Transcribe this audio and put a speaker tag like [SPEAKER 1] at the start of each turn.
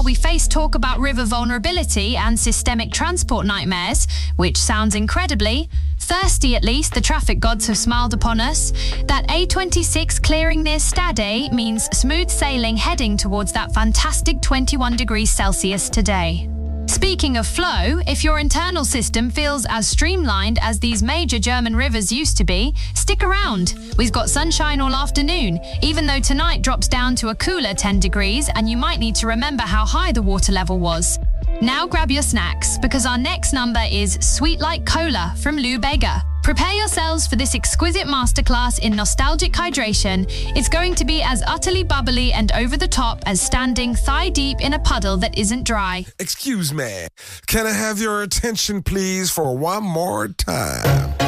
[SPEAKER 1] we face talk about river vulnerability and systemic transport nightmares, which sounds incredibly thirsty. At least the traffic gods have smiled upon us. That A26 clearing near Stade means smooth sailing heading towards that fantastic 21 degrees Celsius today. Speaking of flow, if your internal system feels as streamlined as these major German rivers used to be, stick around. We've got sunshine all afternoon, even though tonight drops down to a cooler 10 degrees and you might need to remember how high the water level was. Now grab your snacks, because our next number is Sweet Like Cola from Lou Bega. Prepare yourselves for this exquisite masterclass in nostalgic hydration. It's going to be as utterly bubbly and over the top as standing thigh-deep in a puddle that isn't dry.
[SPEAKER 2] Excuse me, can I have your attention please for one more time?